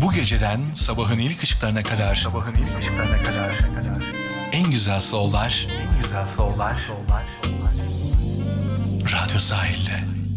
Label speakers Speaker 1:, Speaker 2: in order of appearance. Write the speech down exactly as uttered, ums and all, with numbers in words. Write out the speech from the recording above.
Speaker 1: Bu geceden sabahın ilk ışıklarına kadar, sabahın ilk ışıklarına kadar, en güzel soul'lar, en güzel soul'lar, Radyo Sahil'de.